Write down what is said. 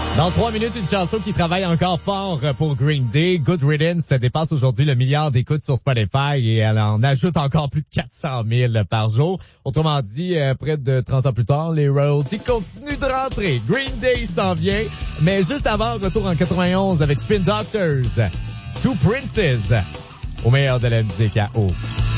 Dans 3 minutes, une chanson qui travaille encore fort pour Green Day. Good Riddance dépasse aujourd'hui le milliard d'écoutes sur Spotify et elle en ajoute encore plus de 400 000 par jour. Autrement dit, près de 30 ans plus tard, les royalties continuent de rentrer. Green Day s'en vient, mais juste avant, retour en 91 avec Spin Doctors. Two Princes, au meilleur de la musique à eau.